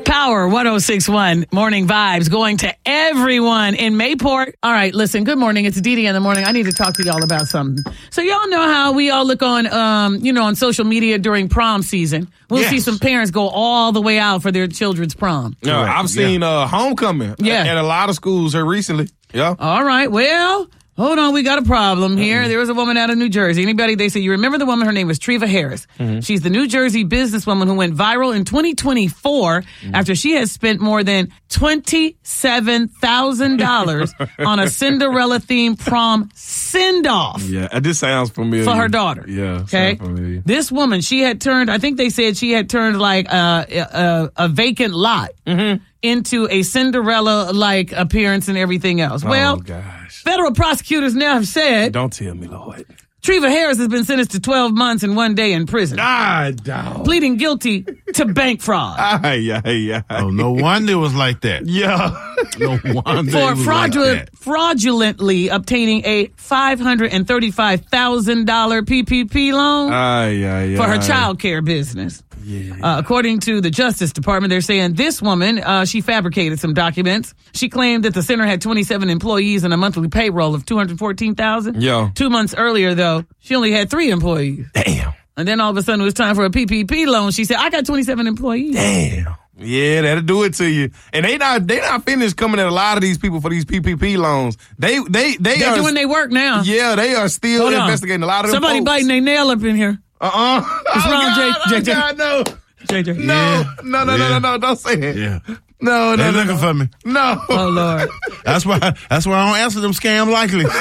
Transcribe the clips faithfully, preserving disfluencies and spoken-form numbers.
Power one oh six point one Morning Vibes going to everyone in Mayport. All right, listen, good morning. It's Dee Dee in the morning. I need to talk to y'all about something. So y'all know how we all look on, um, you know, on social media during prom season. We'll yes. see some parents go all the way out for their children's prom. Yeah, right. I've seen yeah. uh, homecoming yeah. at, at a lot of schools here recently. Yeah. All right, well... Hold on, we got a problem here. Mm-hmm. There was a woman out of New Jersey. Anybody, they say, you remember the woman? Her name was Treva Harris. Mm-hmm. She's the New Jersey businesswoman who went viral in twenty twenty-four mm-hmm. after she had spent more than twenty-seven thousand dollars on a Cinderella-themed prom send-off. Yeah, this sounds familiar. For her daughter. Yeah, okay. Familiar. This woman, she had turned, I think they said she had turned like a, a, a vacant lot mm-hmm. into a Cinderella-like appearance and everything else. Oh, well, gosh. Federal prosecutors now have said... Don't tell me, Lord. Treva Harris has been sentenced to twelve months and one day in prison. Ah, dog. Pleading guilty to bank fraud. Ah, yeah, yeah. Oh, no wonder it was like that. Yeah. No wonder For it was fraudulent, like that. fraudulently obtaining a five hundred thirty-five thousand dollars P P P loan ah, yeah, yeah. for her child care business. Yeah. Uh, according to the Justice Department, they're saying this woman, uh, she fabricated some documents. She claimed that the center had twenty-seven employees and a monthly payroll of two hundred fourteen thousand dollars. Yeah. Two months earlier, though, she only had three employees. Damn. And then all of a sudden it was time for a P P P loan. She said, I got twenty-seven employees. Damn. Yeah, that'll do it to you. And they not they not finished coming at a lot of these people for these P P P loans. They they they They're are doing their work now. Yeah, they are still Hold investigating on. a lot of them. Somebody folks. biting their nail up in here. Uh-uh. What's oh, wrong, God, J- oh, J- God, no. J J. No, Yeah. no, no, Yeah. no, no, no, don't say it. Yeah. No, no, They no, looking no. for me. No. Oh, Lord. That's why That's why I don't answer them scam likely. That's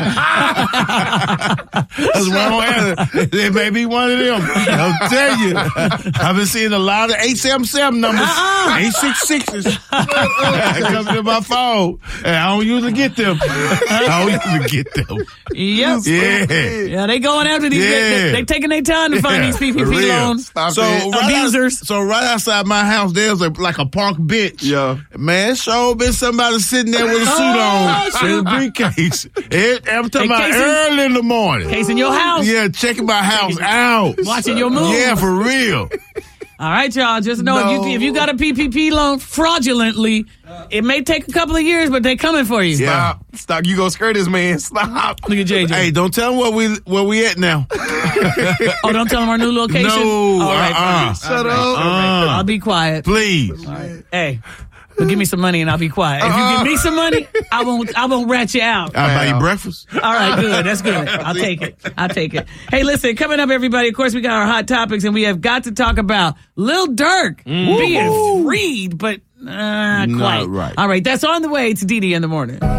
why I don't answer. It may be one of them. I'll tell you. I've been seeing a lot of eight seven seven numbers, Uh-uh. eight six sixes. Come to my phone. And I don't usually get them. I don't usually get them. Yep. Yeah. Yeah, they going after these. Yeah. They, they, they taking their time to find Yeah, these P P for P real. loans. Stop So it. right, Abusers. out, so right outside my house, there's a like a park bench. Yeah. Man, it sure been somebody sitting there with a suit Oh, on and a briefcase. It, I'm talking Hey, about Casey. early in the morning. Case in your house. Yeah, checking my house out. Watching your moves. Yeah, for real. All right, y'all. Just know No. if, you, if you got a P P P loan fraudulently, it may take a couple of years, but they coming for you. Yeah. Stop. Stop. You gonna skirt this man. Stop. Look at J J. Hey, don't tell them where we where we at now. Oh, don't tell them our new location? No. All right, uh-uh. Shut All up. Uh, I'll be quiet. please. Hey, but give me some money and I'll be quiet. If you give me some money, I won't I won't rat you out. I'll buy you breakfast. All right, good. That's good. I'll take it. I'll take it. Hey, listen, coming up, everybody, of course, we got our hot topics, and we have got to talk about Lil Durk being freed, but uh, Not quite. right. All right, that's on the way to Dee Dee in the morning.